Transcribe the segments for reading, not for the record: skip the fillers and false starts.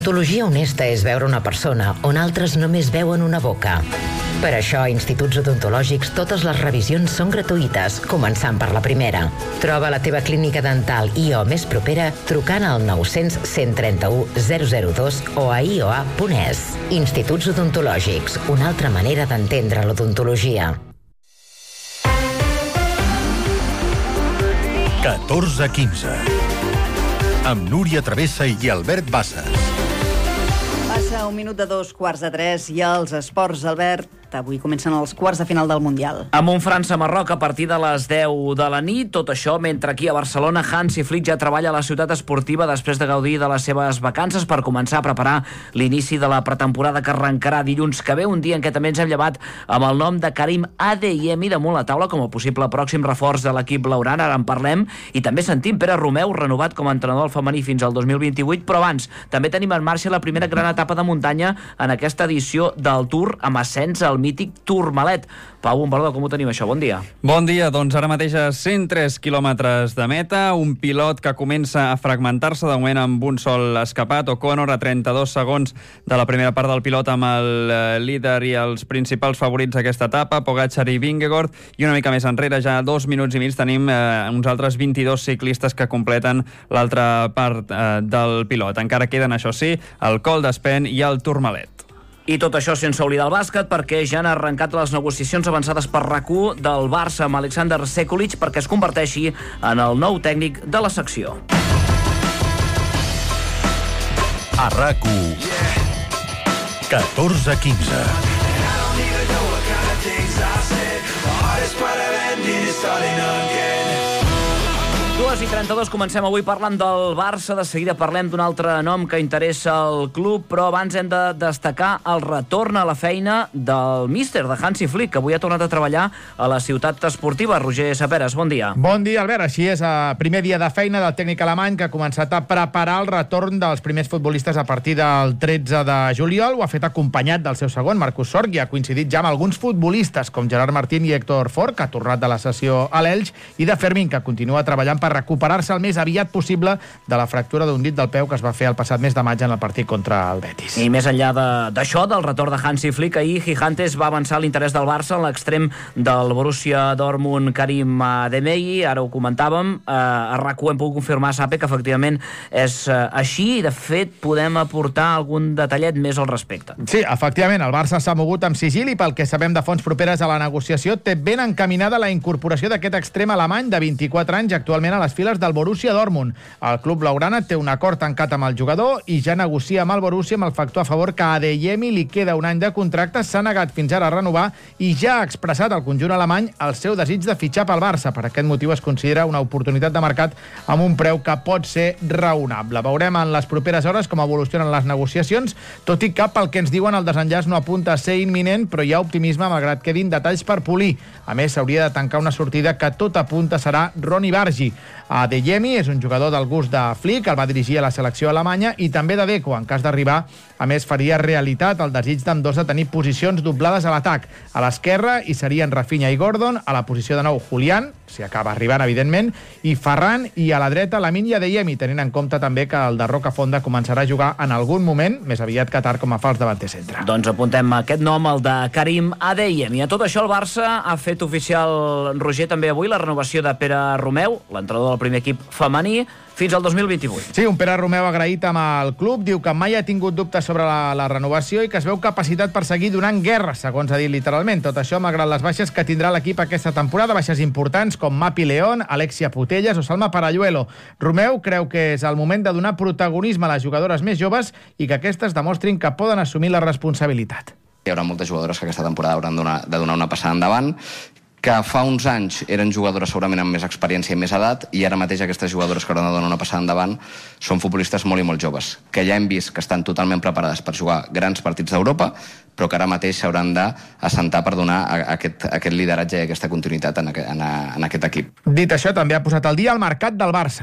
Odontologia honesta és veure una persona on altres només veuen una boca. Per això, a Instituts Odontològics, totes les revisions són gratuïtes, començant per la primera. Troba la teva clínica dental i/o més propera trucant al 900 131 002 o a ioa.es. Instituts Odontològics, una altra manera d'entendre l'odontologia. 14:15 amb Núria Travessa i Albert Bassas. Passa un minut de 2:15 i els esports, Albert. Avui comencen els quarts de final del Mundial. Amb un França-Marroc a partir de les 10 de la nit. Tot això mentre aquí a Barcelona Hansi Flick ja treballa a la ciutat esportiva després de gaudir de les seves vacances per començar a preparar l'inici de la pretemporada que arrencarà dilluns que ve, un dia en què també ens hem llevat amb el nom de Karim Adeyemi damunt la taula com a possible pròxim reforç de l'equip blaugrana. Ara en parlem i també sentim Pere Romeu renovat com a entrenador del femení fins al 2028, però abans també tenim en marxa la primera gran etapa de muntanya en aquesta edició del Tour amb ascens al mític Tourmalet. Pau Bombardó, com ho tenim això? Bon dia. Bon dia, doncs ara mateix a 103 quilòmetres de meta, un pilot que comença a fragmentar-se de moment amb un sol escapat. O'Connor a 32 segons de la primera part del pilot amb el líder i els principals favorits d'aquesta etapa, Pogačar i Vingegaard, i una mica més enrere, ja 2 minuts i mig, tenim uns altres 22 ciclistes que completen l'altra part del pilot. Encara queden, això sí, el Col d'Espent i el Tourmalet. I tot això sense oblidar el bàsquet, perquè ja han arrencat les negociacions avançades per RAC1 del Barça amb Alexander Sekulic perquè es converteixi en el nou tècnic de la secció. A RAC1 14:15. 2:32, comencem avui parlant del Barça. De seguida parlem d'un altre nom que interessa al club, però abans hem de destacar el retorn a la feina del míster, de Hansi Flick, que avui ha tornat a treballar a la ciutat esportiva. Roger Saperes, bon dia. Bon dia, Albert. Així és, el primer dia de feina del tècnic alemany, que ha començat a preparar el retorn dels primers futbolistes a partir del 13 de juliol. Ho ha fet acompanyat del seu segon, Marcus Sorg, i ha coincidit ja amb alguns futbolistes, com Gerard Martín i Héctor Fort, que ha tornat de la sessió a l'Elx, i de Fermín, que continua treballant per recuperar-se el més aviat possible de la fractura d'un dit del peu que es va fer el passat mes de maig en el partit contra el Betis. I més enllà d'això, del retorn de Hansi Flick, ahir Gigantes va avançar l'interès del Barça en l'extrem del Borussia Dortmund, Karim Adeyemi. Ara ho comentàvem, a RAC1 hem pogut confirmar, Sape, que efectivament és així, i de fet podem aportar algun detallet més al respecte. Sí, efectivament, el Barça s'ha mogut amb sigil i pel que sabem de fonts properes a la negociació té ben encaminada la incorporació d'aquest extrem alemany de 24 anys actualment a les files del Borussia Dortmund. El club blaugrana té un acord tancat amb el jugador i ja negocia amb el Borussia amb el factor a favor que a Adeyemi li queda un any de contracte. S'ha negat fins ara a renovar i ja ha expressat al conjunt alemany el seu desig de fitxar pel Barça. Per aquest motiu es considera una oportunitat de mercat amb un preu que pot ser raonable. Veurem en les properes hores com evolucionen les negociacions, tot i que pel que ens diuen el desenllaç no apunta a ser imminent, però hi ha optimisme malgrat quedin detalls per polir. A més, s'hauria de tancar una sortida que tot apunta serà Ronny Bargi. Adeyemi és un jugador del gust de Flick, el va dirigir a la selecció alemanya, i també de Deco. En cas d'arribar, a més, faria realitat el desig d'ambdós de tenir posicions doblades a l'atac. A l'esquerra hi serien Rafinha i Gordon, a la posició de nou Julián, si acaba arribant, evidentment, i Ferran, i a la dreta Lamine i Adeyemi, tenint en compte també que el de Rocafonda començarà a jugar en algun moment, més aviat que tard, com a fals davanter centre. Doncs apuntem aquest nom, el de Karim Adeyemi. A tot això, el Barça ha fet oficial, Roger, també avui la renovació de Pere Romeu, l'entrenador del primer equip femení, fins al 2028. Sí, un Pere Romeu agraït amb el club, diu que mai ha tingut dubtes sobre la renovació i que es veu capacitat per seguir donant guerra, segons ha dit literalment. Tot això malgrat les baixes que tindrà l'equip aquesta temporada, baixes importants com Mapi León, Alexia Putellas o Salma Paralluelo. Romeu creu que és el moment de donar protagonisme a les jugadores més joves i que aquestes demostrin que poden assumir la responsabilitat. Hi haurà moltes jugadores que aquesta temporada hauran de donar una passada endavant, que fa uns anys eren jugadores segurament amb més experiència i més edat, i ara mateix aquestes jugadores que hauran de donar una passada endavant són futbolistes molt i molt joves, que ja hem vist que estan totalment preparades per jugar grans partits d'Europa, però que ara mateix s'hauran d'assentar per donar aquest lideratge i aquesta continuïtat en aquest equip. Dit això, també ha posat al dia el mercat del Barça.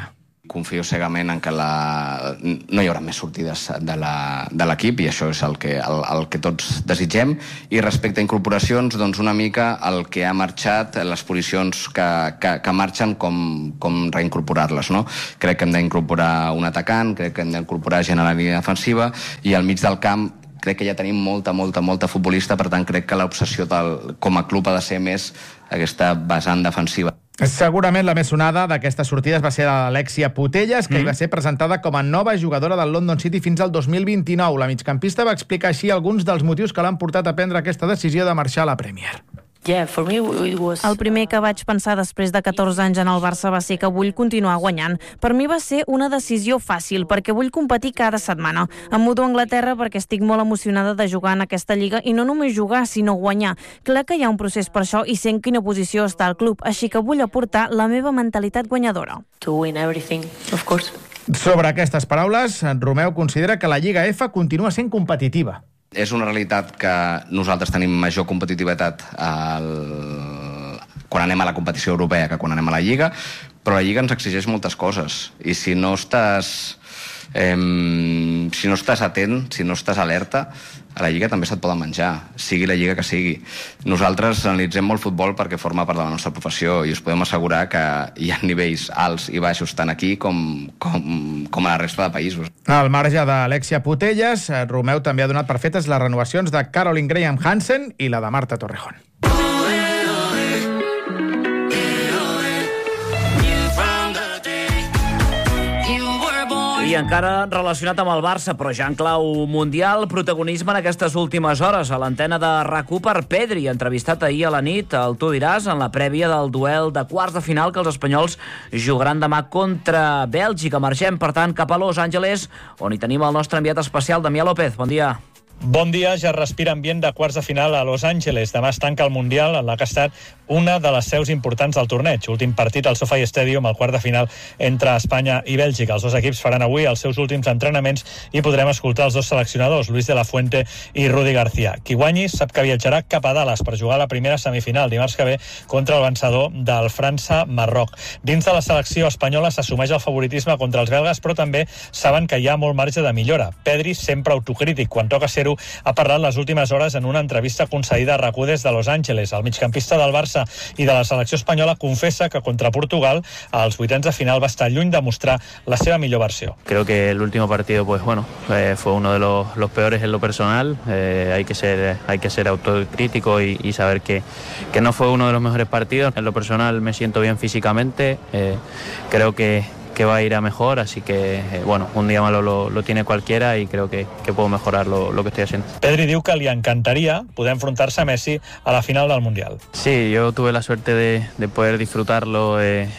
Confio cegament en que no hi haurà més sortides de l'equip i això és el que tots desitgem. I respecte a incorporacions, doncs una mica el que ha marxat, les posicions que marxen, com reincorporar-les, no? Crec que hem d'incorporar un atacant, crec que hem d'incorporar gent a la línia defensiva i al mig del camp crec que ja tenim molta futbolista, per tant crec que l'obsessió com a club ha de ser més aquesta vessant defensiva. Segurament la més sonada d'aquestes sortides va ser l'Alexia Putellas, que hi va ser presentada com a nova jugadora del London City fins al 2029. La migcampista va explicar així alguns dels motius que l'han portat a prendre aquesta decisió de marxar a la Premier. El primer que vaig pensar després de 14 anys en el Barça va ser que vull continuar guanyant. Per mi va ser una decisió fàcil, perquè vull competir cada setmana. Em mudo a Anglaterra perquè estic molt emocionada de jugar en aquesta lliga i no només jugar, sinó guanyar. Clar que hi ha un procés per això i sé en quina posició està el club, així que vull aportar la meva mentalitat guanyadora. Sobre aquestes paraules, Romeu considera que la Lliga F continua sent competitiva. És una realitat que nosaltres tenim major competitivitat quan anem a la competició europea que quan anem a la Lliga, però la Lliga ens exigeix moltes coses i si no estàs atent, si no estàs alerta, a la Lliga també se't poden menjar, sigui la Lliga que sigui. Nosaltres analitzem molt futbol perquè forma part de la nostra professió i us podem assegurar que hi ha nivells alts i baixos tant aquí com a la resta de països. Al marge d'Alexia Putellas, Romeu també ha donat per fetes les renovacions de Caroline Graham Hansen i la de Marta Torrejón. I encara relacionat amb el Barça, però ja en clau mundial, protagonisme en aquestes últimes hores a l'antena de RAC1 per Pedri, entrevistat ahir a la nit, el Tu diràs, en la prèvia del duel de quarts de final que els espanyols jugaran demà contra Bèlgica. Marxem, per tant, cap a Los Angeles, on hi tenim el nostre enviat especial, Damià López. Bon dia. Bon dia, ja respira ambient de quarts de final a Los Angeles. Demà es tanca el Mundial en la que ha estat una de les seus importants del torneig. Últim partit al SoFi Stadium, al quart de final entre Espanya i Bèlgica. Els dos equips faran avui els seus últims entrenaments i podrem escoltar els dos seleccionadors, Luis de la Fuente i Rudi García. Qui guanyi sap que viatjarà cap a Dallas per jugar la primera semifinal dimarts que ve contra el vencedor del França-Marroc. Dins de la selecció espanyola s'assumeix el favoritisme contra els belgues, però també saben que hi ha molt marge de millora. Pedri, sempre autocrític quan toca ser-ho, ha parlat les últimes hores en una entrevista concedida a RAC1 des de Los Angeles. El migcampista del Barça i de la selecció espanyola confessa que contra Portugal als vuitens de final va estar lluny de mostrar la seva millor versió. Creo que el último partido fue uno de los peores en lo personal. Hay que ser autocrítico y saber que no fue uno de los mejores partidos. En lo personal me siento bien físicamente. Creo que va a ir a mejor, así que un día malo lo tiene cualquiera y creo que puedo mejorar lo que estoy haciendo. Pedri diu que li encantaria poder enfrontar-se a Messi a la final del Mundial. Sí, yo tuve la suerte de poder disfrutarlo en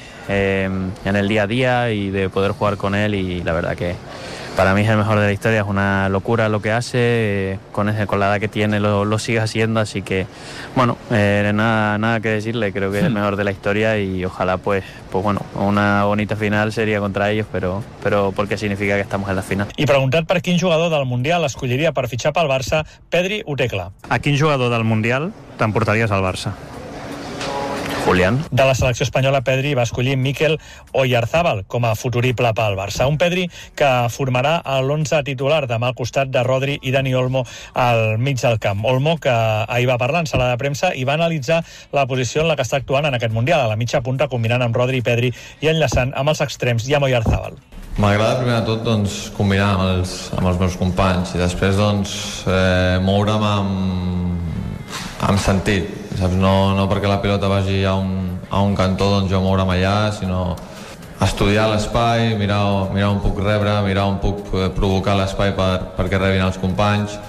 el día a día y de poder jugar con él y la verdad que para mí es el mejor de la historia, es una locura lo que hace, con la edad que tiene lo sigue haciendo, así que nada que decirle, creo que es el mejor de la historia y ojalá una bonita final sería contra ellos, pero porque significa que estamos en la final. I preguntat per quin jugador del Mundial escolliria per fitxar pel Barça, Pedri ho té clar. A quin jugador del Mundial t'emportaries al Barça? Julián. De la selecció espanyola, Pedri va escollir Mikel Oyarzábal com a futurible pel Barça. Un Pedri que formarà l'11 titular demà al costat de Rodri i Dani Olmo al mig del camp. Olmo, que ahir va parlar en sala de premsa i va analitzar la posició en la que està actuant en aquest Mundial, a la mitja punta, combinant amb Rodri i Pedri i enllaçant amb els extrems i amb Oyarzábal. M'agrada primer de tot combinar amb els meus companys i després moure'm amb sentit, saps? No perquè la pilota vagi a un cantó jo moure'm allà, sinó estudiar l'espai, mirar on puc rebre, mirar on puc provocar l'espai perquè rebin els companys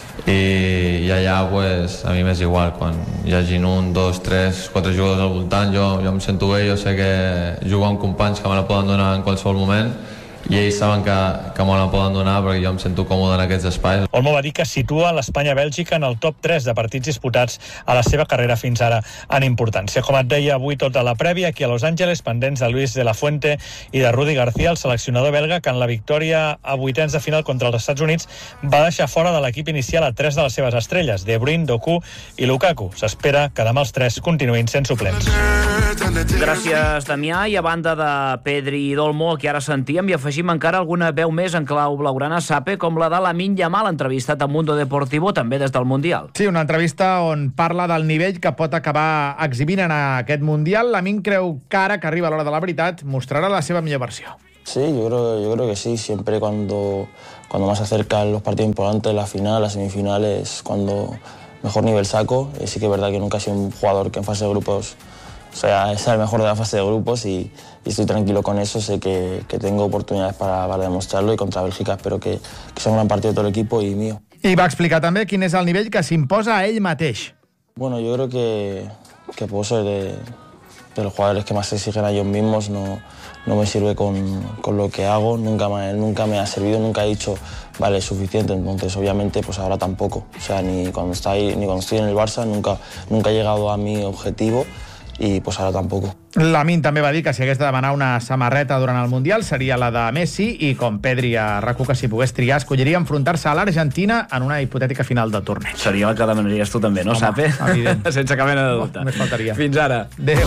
i allà a mi m'és igual, quan hi hagin 1, 2, 3, 4 jugadors al voltant, jo em sento bé, jo sé que jugar amb companys que me la poden donar en qualsevol moment i ells saben que me la poden donar perquè jo em sento còmode en aquests espais. Olmo va dir que situa l'Espanya-Bèlgica en el top 3 de partits disputats a la seva carrera fins ara en importància. Com et deia avui tota la prèvia, aquí a Los Angeles, pendents de Luis de la Fuente i de Rudi García, el seleccionador belga, que en la victòria a vuitens de final contra els Estats Units va deixar fora de l'equip inicial a 3 de les seves estrelles, De Bruyne, Doku i Lukaku. S'espera que demà els 3 continuïn sent suplents. Gràcies, Damià. I a banda de Pedri i d'Olmo, que ara sentíem, i afegim encara alguna veu més en clau blaugrana sape, com la de Lamine Yamal, entrevistat a Mundo Deportivo, també des del Mundial. Sí, una entrevista on parla del nivell que pot acabar exhibint en aquest Mundial. Lamine creu que ara, que arriba l'hora de la veritat, mostrarà la seva millor versió. Sí, yo creo que sí. Siempre cuando más se acercan los partidos importantes, la final, las semifinales, cuando mejor nivel saco. Sí que es verdad que nunca he sido un jugador que en fase de grupos, o sea, es el mejor de la fase de grupos y estoy tranquilo con eso. Sé que tengo oportunidades para demostrarlo y contra Bélgica espero que sea un gran partido de todo el equipo y mío. I va explicar també quin és el nivell que s'imposa a ell mateix. Bueno, yo creo que puedo ser de los jugadores que más se exigen a ellos mismos. No me sirve con lo que hago, nunca me ha servido, nunca he dicho, vale, es suficiente, entonces obviamente pues ahora tampoco. O sea, ni cuando estoy en el Barça, nunca he llegado a mi objetivo i pues ara tampoc. Lamine també va dir que si hagués de demanar una samarreta durant el Mundial seria la de Messi i com Pedri a RAC1 que si pogués triar escolliria enfrontar-se a l'Argentina en una hipotètica final de torneig. Seria la que demanaries tu també, no, home, Sape? Evident. Sense cap mena de dubte. Només faltaria. Fins ara. Adéu.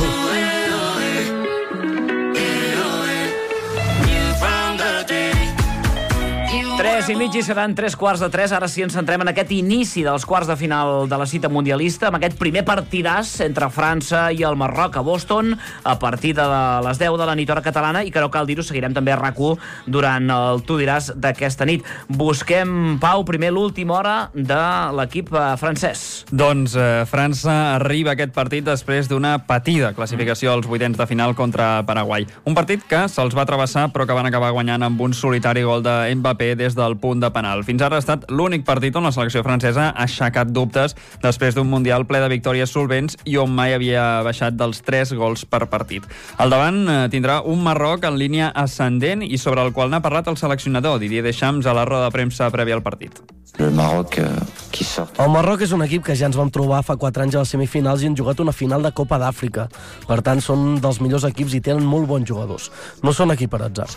3:30 seran 3:15. Ara sí ens centrem en aquest inici dels quarts de final de la cita mundialista, amb aquest primer partidàs entre França i el Marroc a Boston a partir de les 10 de la nit hora catalana, i que no cal dir-ho, seguirem també a RAC1 durant el Tu diràs d'aquesta nit. Busquem, Pau, primer l'última hora de l'equip francès. Doncs França arriba a aquest partit després d'una patida classificació als vuitens de final contra Paraguai. Un partit que se'ls va travessar però que van acabar guanyant amb un solitari gol de Mbappé des del punt de penal. Fins ara ha estat l'únic partit on la selecció francesa ha aixecat dubtes després d'un Mundial ple de victòries solvents i on mai havia baixat dels 3 gols per partit. Al davant tindrà un Marroc en línia ascendent i sobre el qual n'ha parlat el seleccionador Didier Deschamps a la roda de premsa prèvia al partit. El Marroc és un equip que ja ens vam trobar fa 4 anys a les semifinals i han jugat una final de Copa d'Àfrica. Per tant, són dels millors equips i tenen molt bons jugadors. No són aquí per atzar.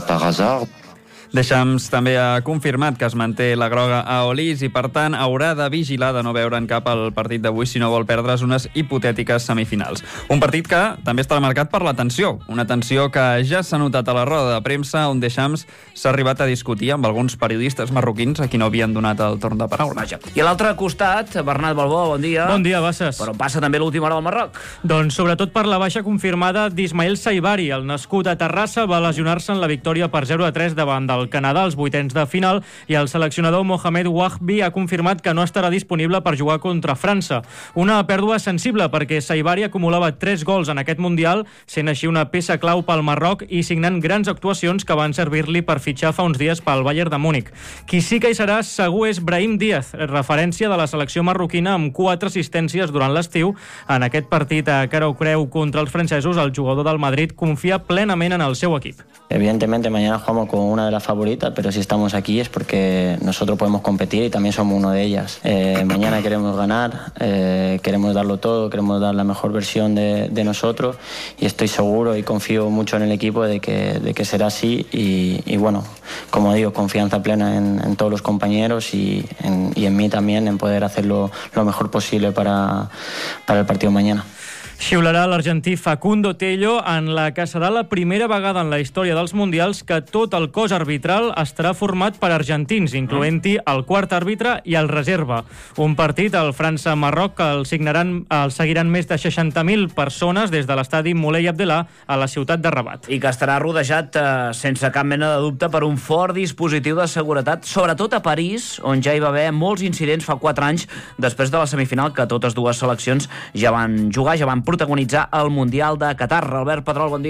Deschamps també ha confirmat que es manté la groga a Olís i, per tant, haurà de vigilar de no veure'n cap al partit d'avui si no vol perdre's unes hipotètiques semifinals. Un partit que també estarà marcat per la tensió, una tensió que ja s'ha notat a la roda de premsa on Deschamps s'ha arribat a discutir amb alguns periodistes marroquins a qui no havien donat el torn de paraula. Vaja. I a l'altre costat, Bernat Balbó, bon dia. Bon dia, Bassas. Però passa també l'última hora del Marroc. Doncs sobretot per la baixa confirmada d'Ismail Saibari. El nascut a Terrassa va lesionar-se en la victòria per 0-3 davant del Canadà als vuitens de final i el seleccionador Mohamed Wahbi ha confirmat que no estarà disponible per jugar contra França. Una pèrdua sensible perquè Saibari acumulava 3 gols en aquest Mundial, sent així una peça clau pel Marroc i signant grans actuacions que van servir-li per fitxar fa uns dies pel Bayern de Múnich. Qui sí que hi serà segur és Brahim Díaz, referència de la selecció marroquina amb 4 assistències durant l'estiu. En aquest partit a cara o creu contra els francesos, el jugador del Madrid confia plenament en el seu equip. Evidentemente mañana jugamos con una de las favoritas, pero si estamos aquí es porque nosotros podemos competir y también somos uno de ellas. Mañana queremos ganar, queremos darlo todo, queremos dar la mejor versión de nosotros y estoy seguro y confío mucho en el equipo de que será así y bueno, como digo, confianza plena en todos los compañeros y en mí también en poder hacerlo lo mejor posible para el partido mañana. Xiularà l'argentí Facundo Tello en la que serà la primera vegada en la història dels Mundials que tot el cos arbitral estarà format per argentins, incloent-hi el quart àrbitre i el reserva. Un partit, el França-Marroc, que el seguiran més de 60.000 persones des de l'estadi Moulay Abdellah a la ciutat de Rabat. I que estarà rodejat, sense cap mena de dubte, per un fort dispositiu de seguretat, sobretot a París, on ja hi va haver molts incidents fa 4 anys, després de la semifinal que totes dues seleccions ja van jugar, ja van protagonitzar el Mundial de Qatar. Albert Pedrol, bon dia.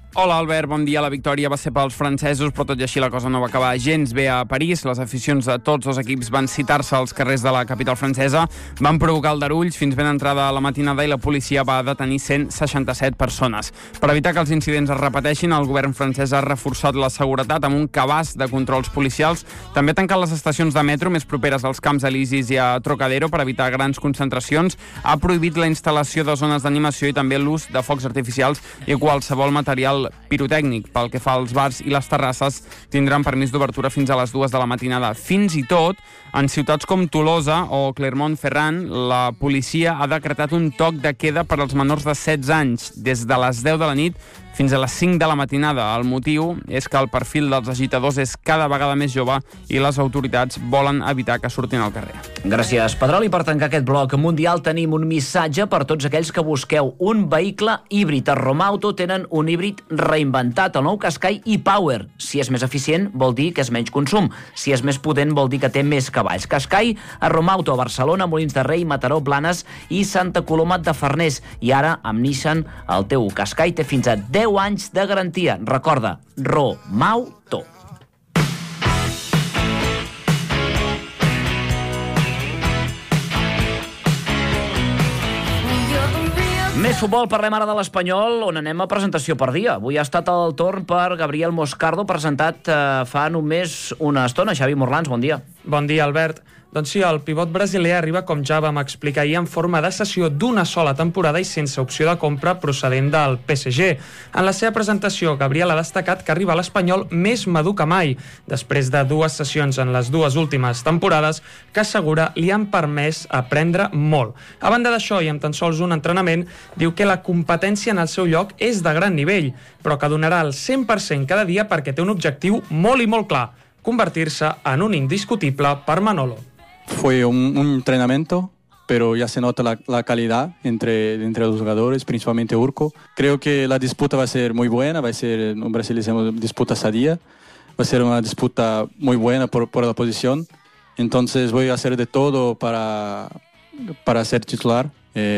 Hola, Albert, bon dia. La victòria va ser pels francesos, però tot i així la cosa no va acabar gens bé a París. Les aficions de tots els equips van citar-se als carrers de la capital francesa, van provocar aldarulls fins ben entrada a la matinada i la policia va detenir 167 persones. Per evitar que els incidents es repeteixin, el govern francès ha reforçat la seguretat amb un cabàs de controls policials. També ha tancat les estacions de metro més properes als Camps Elisis i a Trocadero per evitar grans concentracions. Ha prohibit la instal·lació de zones d'animació i també l'ús de focs artificials i qualsevol material pirotècnic. Pel que fa als bars i les terrasses, tindran permís d'obertura fins a les 2 de la matinada. Fins i tot, en ciutats com Tolosa o Clermont-Ferrand, la policia ha decretat un toc de queda per als menors de 16 anys, des de les 10 de la nit fins a les 5 de la matinada. El motiu és que el perfil dels agitadors és cada vegada més jove i les autoritats volen evitar que surtin al carrer. Gràcies, Pedrol. I per tancar aquest bloc mundial tenim un missatge per tots aquells que busqueu un vehicle híbrid. A Romauto tenen un híbrid reinventat, el nou Qashqai e-Power. Si és més eficient, vol dir que és menys consum. Si és més potent, vol dir que té més cavalls. Qashqai a Romauto, a Barcelona, Molins de Rei, Mataró, Blanes i Santa Coloma de Farners. I ara, amb Nissan, el teu Qashqai té fins a 10 anys de garantia. Recorda, Romauto. Més futbol, parlem ara de l'Espanyol, on anem a presentació per dia. Avui ha estat el torn per Gabriel Moscardo, presentat fa només una estona. Xavi Morlans, bon dia. Bon dia, Albert. Doncs sí, el pivot brasiler arriba, com ja vam explicar ahir, en forma de cessió d'una sola temporada i sense opció de compra procedent del PSG. En la seva presentació, Gabriel ha destacat que arriba a l'Espanyol més madur que mai, després de 2 sessions en les 2 últimes temporades, que assegura li han permès aprendre molt. A banda d'això, i amb tan sols un entrenament, diu que la competència en el seu lloc és de gran nivell, però que donarà el 100% cada dia perquè té un objectiu molt i molt clar, convertir-se en un indiscutible per Manolo. Fue un entrenamiento, pero ya se nota la calidad entre los jugadores, principalmente Urco. Creo que la disputa va a ser muy buena, va a ser, en Brasil decimos disputa sadía, va a ser una disputa muy buena por la posición. Entonces voy a hacer de todo para ser titular.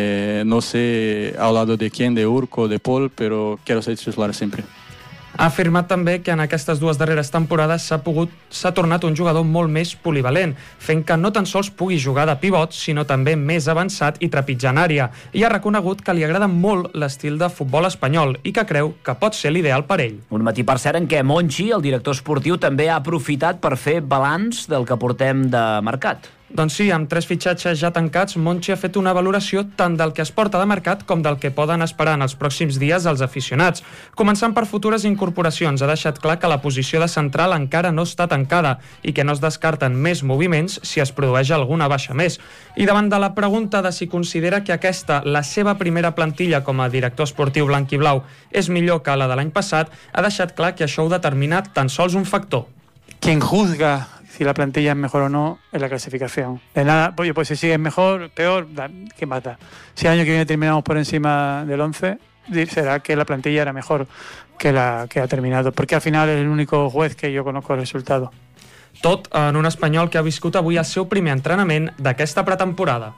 No sé al lado de quién, de Urco, de Paul, pero quiero ser titular siempre. Ha afirmat també que en aquestes 2 darreres temporades s'ha tornat un jugador molt més polivalent, fent que no tan sols pugui jugar de pivot, sinó també més avançat i trepitjant àrea, i ha reconegut que li agrada molt l'estil de futbol espanyol i que creu que pot ser l'ideal per ell. Un matí, per cert, en què Monchi, el director esportiu, també ha aprofitat per fer balanç del que portem de mercat. Doncs sí, amb 3 fitxatges ja tancats, Monchi ha fet una valoració tant del que es porta de mercat com del que poden esperar en els pròxims dies els aficionats. Començant per futures incorporacions, ha deixat clar que la posició de central encara no està tancada i que no es descarten més moviments si es produeix alguna baixa més. I davant de la pregunta de si considera que aquesta, la seva primera plantilla com a director esportiu blanc i blau, és millor que la de l'any passat, ha deixat clar que això ho determina tan sols un factor. Quien juzga si la plantilla es mejor o no es la clasificación. De nada, pues si sigue mejor, peor, ¿qué mata? Si el año que viene terminamos por encima del 11, será que la plantilla era mejor que la que ha terminado, porque al final es el único juez que yo conozco el resultado. Tot en un espanyol que ha viscut avui el seu primer entrenament d'aquesta pretemporada.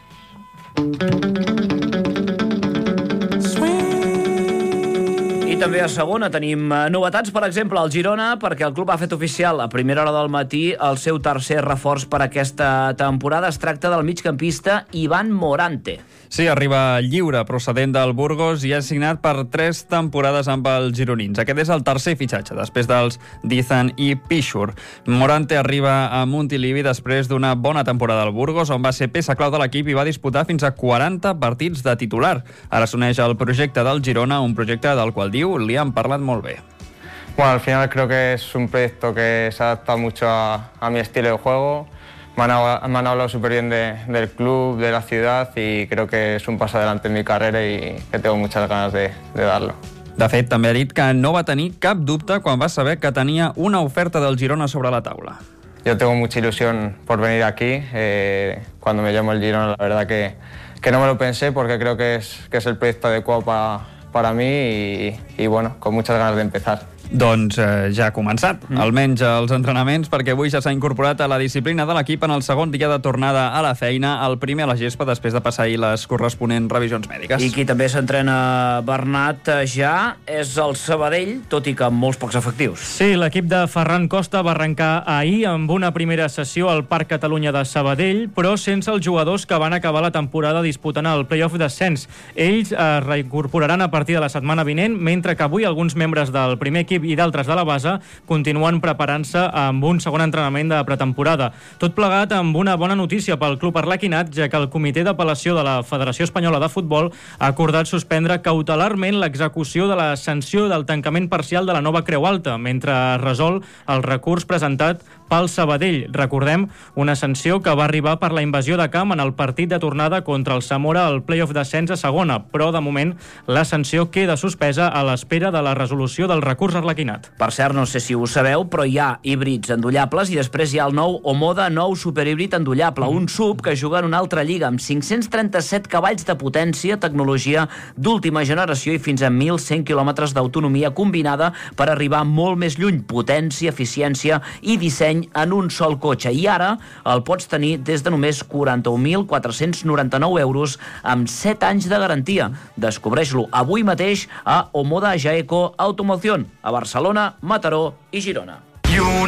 També a segona tenim novetats, per exemple, al Girona, perquè el club ha fet oficial a primera hora del matí el seu tercer reforç per aquesta temporada. Es tracta del migcampista Ivan Morante. Sí, arriba lliure, procedent del Burgos, i ha signat per 3 temporades amb els gironins. Aquest és el tercer fitxatge, després dels Dizan i Pichur. Morante arriba a Montilivi després d'una bona temporada al Burgos, on va ser peça clau de l'equip i va disputar fins a 40 partits de titular. Ara s'uneix al projecte del Girona, un projecte del qual diu li han parlat molt bé. Bueno, al final creo que es un proyecto que se adapta mucho a mi estilo de juego. Me han hablado súper bien del club, de la ciudad, y creo que es un paso adelante en mi carrera y que tengo muchas ganas de darlo. De fet, també ha dit que no va tenir cap dubte quan va saber que tenia una oferta del Girona sobre la taula. Yo tengo mucha ilusión por venir aquí. Cuando me llamó el Girona, la verdad que no me lo pensé, porque creo que es el proyecto adecuado para mí y bueno, con muchas ganas de empezar. doncs ja ha començat, almenys els entrenaments, perquè avui ja s'ha incorporat a la disciplina de l'equip en el segon dia de tornada a la feina, el primer a la gespa després de passar ahir les corresponents revisions mèdiques. I qui també s'entrena, Bernat, ja és el Sabadell, tot i que amb molts pocs efectius. Sí, l'equip de Ferran Costa va arrencar ahir amb una primera sessió al Parc Catalunya de Sabadell, però sense els jugadors que van acabar la temporada disputant el play-off d'ascens. Ells es reincorporaran a partir de la setmana vinent, mentre que avui alguns membres del primer equip i d'altres de la base continuen preparant-se amb un segon entrenament de pretemporada. Tot plegat amb una bona notícia pel club arlequinat, ja que el Comitè d'Apel·lació de la Federació Espanyola de Futbol ha acordat suspendre cautelarment l'execució de la sanció del tancament parcial de la nova Creu Alta, mentre es resol el recurs presentat pel Sabadell. Recordem, una sanció que va arribar per la invasió de camp en el partit de tornada contra el Zamora al play-off d'ascens a segona, però de moment la sanció queda suspesa a l'espera de la resolució del recurs arlequinat. Per cert, no sé si ho sabeu, però hi ha híbrids endollables i després hi ha el nou Omoda nou superhíbrid endollable, un sub que juga en una altra lliga amb 537 cavalls de potència, tecnologia d'última generació i fins a 1.100 quilòmetres d'autonomia combinada per arribar molt més lluny, potència, eficiència i disseny en un sol cotxe. I ara el pots tenir des de només 41.499 euros amb 7 anys de garantia. Descobreix-lo avui mateix a Omoda Jaeco Automoción, a Barcelona, Mataró i Girona.